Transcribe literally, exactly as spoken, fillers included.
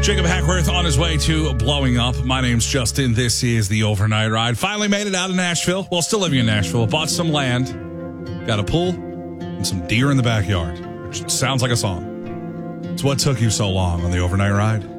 Jacob Hackworth on his way to blowing up. My name's Justin. This is the Overnight Ride. Finally made it out of Nashville. Well, still living in Nashville. Bought some land, got a pool, and some deer in the backyard. Which sounds like a song. It's what took you so long on the Overnight Ride.